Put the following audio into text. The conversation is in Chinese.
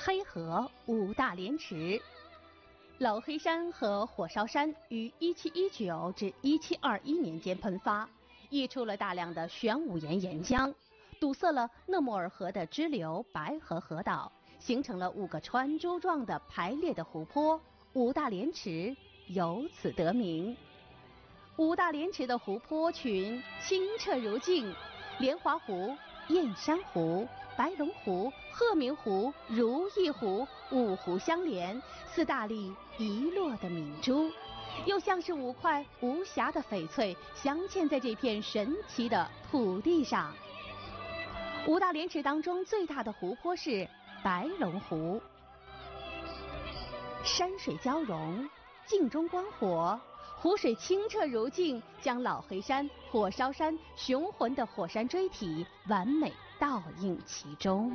黑河五大莲池。老黑山和火烧山于1719至1721年间喷发，溢出了大量的玄武岩岩浆，堵塞了讷莫尔河的支流白河河道，形成了5个穿珠状的排列的湖泊，五大莲池由此得名。五大莲池的湖泊群清澈如镜，莲华湖、燕山湖、白龙湖、鹤鸣湖、如意湖5湖相连，似大粒遗落的明珠，又像是5块无瑕的翡翠镶嵌在这片神奇的土地上。五大莲池当中最大的湖泊是白龙湖，山水交融，镜中观火，湖水清澈如镜，将老黑山、火烧山雄浑的火山锥体完美倒映其中。